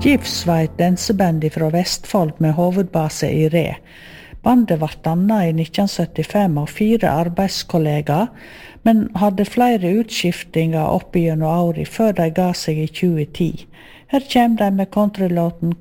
GIFS var et danseband fra Vestfold med hovedbase i Re. Bandet ble dannet i 1975 av 4 arbeidskollegaer, men hadde flere utskiftinger opp gjennom året før de ga seg i 2010. Her kommer de med countrylåten